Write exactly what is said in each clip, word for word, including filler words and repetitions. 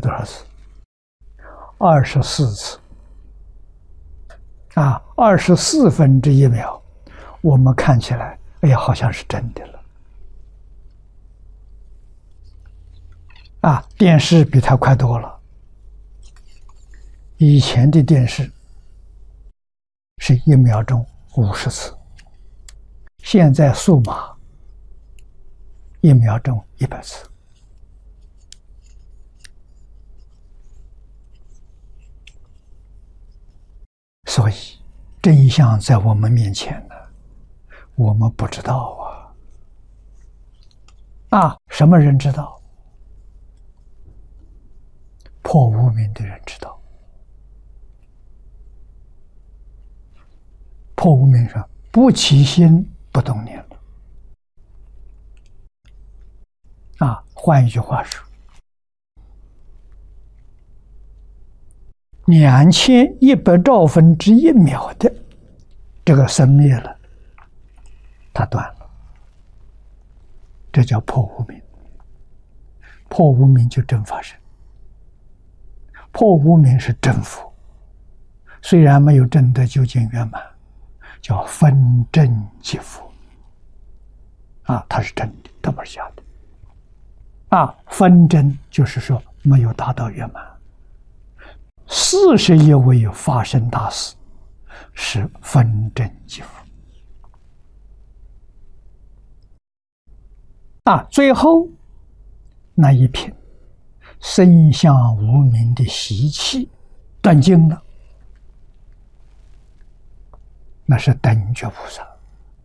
多少次？二十四次。啊，二十四分之一秒，我们看起来，哎呀，好像是真的了。啊，电视比它快多了。以前的电视是一秒钟五十次，现在数码一秒钟一百次。所以真相在我们面前呢，我们不知道啊！啊，什么人知道？破无明的人知道。破无明说不起心不动念了。啊，换一句话说，两千一百兆分之一秒的这个生灭了，它断了，这叫破无明。破无明就真发生，破无明是真佛，虽然没有证得究竟圆满，叫分真即佛。啊，它是真的，它不是假的。啊，分真就是说没有达到圆满。四十一位发生大事是分真即佛。啊，最后那一品生相无明的习气断尽了，那是等觉菩萨，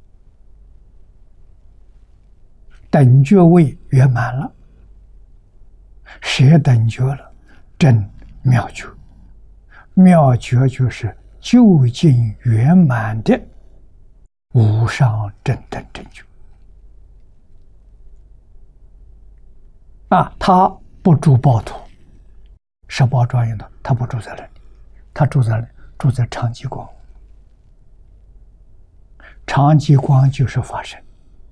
等觉位圆满了。谁等觉了？真妙觉。妙觉就是究竟圆满的无上正等正觉。啊，他不住报土，十宝庄严的，他不住在那里，他住在住在长极光。长极光就是法身，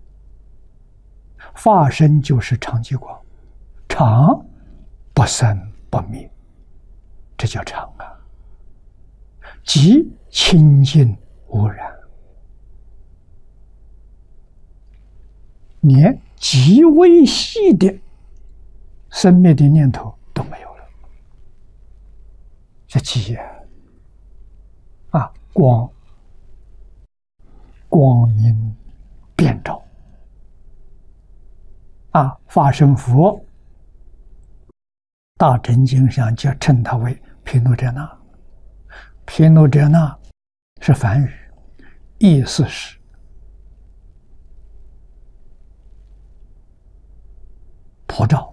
法身就是长极光，长不生不灭，这叫长啊。极清净无染，连极微细的生灭的念头都没有了。这极啊，光光明遍照啊，法身佛大乘经上就称它为毗卢遮那。毗卢遮那是梵语，意思是普照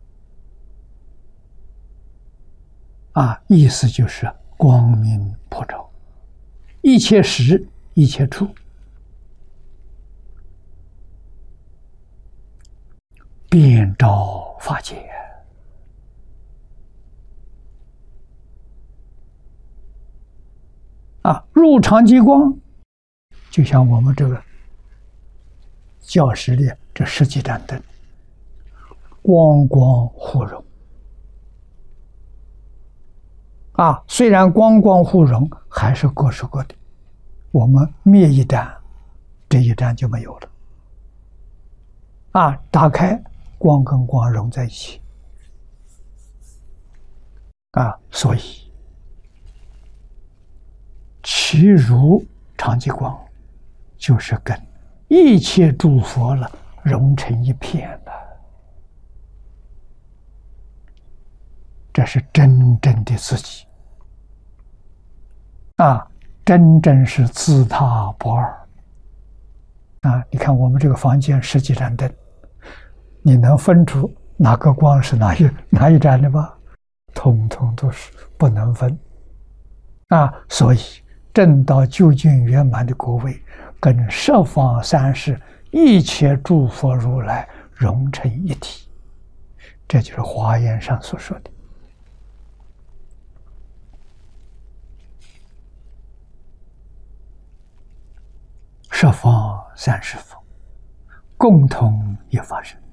啊，意思就是光明普照，一切时一切处，遍照法界。啊，入长极光，就像我们这个教室里这十几盏灯，光光互融。啊，虽然光光互融，还是各是各的。我们灭一盏，这一盏就没有了。啊，打开，光跟光融在一起。啊，所以其如长极光，就是跟一切诸佛了融成一片了。这是真正的自己啊，真正是自他不二啊！你看我们这个房间十几盏灯，你能分出哪个光是哪一哪一盏的吗？通通都是不能分啊！所以证到究竟圆满的果位，跟十方三世一切诸佛如来融成一体，这就是华严上所说的。十方三世佛共同一法身，